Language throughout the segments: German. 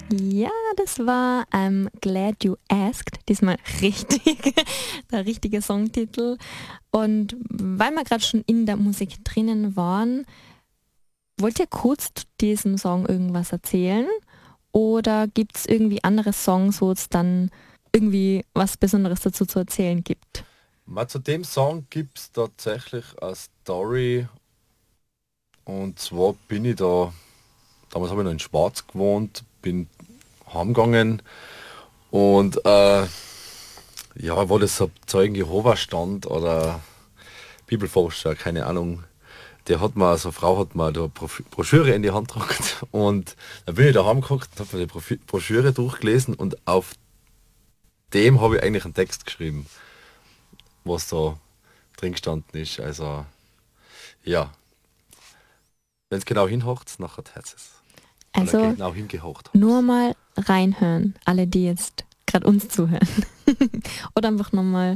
Ja, das war I'm Glad You Asked. Diesmal richtig, der richtige Songtitel. Und weil wir gerade schon in der Musik drinnen waren, wollt ihr kurz zu diesem Song irgendwas erzählen? Oder gibt es irgendwie andere Songs, wo es dann irgendwie was Besonderes dazu zu erzählen gibt? Mal zu dem Song gibt es tatsächlich eine Story. Und zwar bin ich da, damals habe ich noch in Schwarz gewohnt, bin heimgegangen und ja, wo das so Zeugen Jehova stand oder Bibelforscher, keine Ahnung, der hat mir, also eine Frau hat mir da Broschüre in die Hand gedrückt und dann bin ich da heimgeguckt, habe mir die Broschüre durchgelesen und auf dem habe ich eigentlich einen Text geschrieben, was da drin gestanden ist. Also ja, wenn es genau hinhorcht, nachher hat es. Oder Also genau hingehaucht habe. nur mal reinhören, alle, die jetzt gerade uns zuhören. Oder einfach nochmal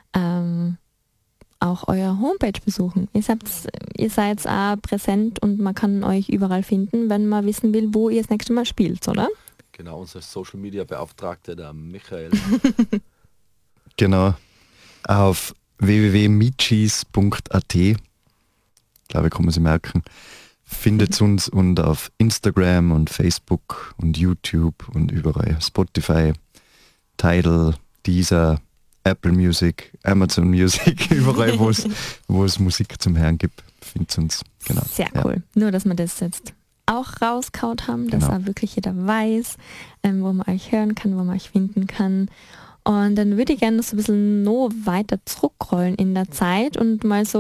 auch euer Homepage besuchen. Ihr seid auch präsent und man kann euch überall finden, wenn man wissen will, wo ihr das nächste Mal spielt, oder? Genau, unser Social Media Beauftragter, der Michael. Genau. Auf www.meetcheese.at, glaube ich, kann man sie merken, findet uns und auf Instagram und Facebook und YouTube und überall. Spotify, Tidal, Deezer, Apple Music, Amazon Music, überall, wo es Musik zum Hören gibt, findet uns. Genau. Sehr Ja. cool. Nur, dass wir das jetzt auch rauskaut haben, dass Genau. auch wirklich jeder weiß, wo man euch hören kann, wo man euch finden kann. Und dann würde ich gerne so ein bisschen noch weiter zurückrollen in der Zeit und mal so